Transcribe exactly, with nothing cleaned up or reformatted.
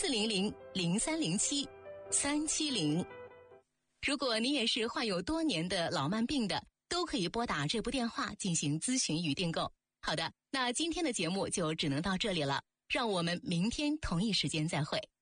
四零零零三零七三七零。如果你也是患有多年的老慢病的，都可以拨打这部电话进行咨询与订购。好的，那今天的节目就只能到这里了，让我们明天同一时间再会。